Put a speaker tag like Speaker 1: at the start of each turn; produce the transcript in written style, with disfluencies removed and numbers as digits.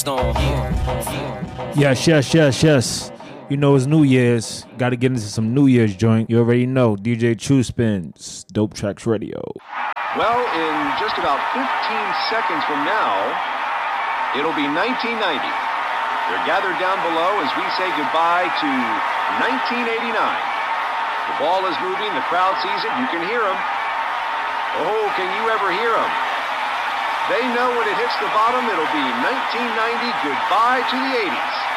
Speaker 1: Yes. You know it's New Year's. Got to get into some New Year's joint. You already know. DJ True Spins, Dope Tracks Radio.
Speaker 2: Well, in just about 15 seconds from now, it'll be 1990. They're gathered down below as we say goodbye to 1989. The ball is moving. The crowd sees it. You can hear them. Oh, can you ever hear them? They know when it hits the bottom, it'll be 1990, goodbye to the 80s.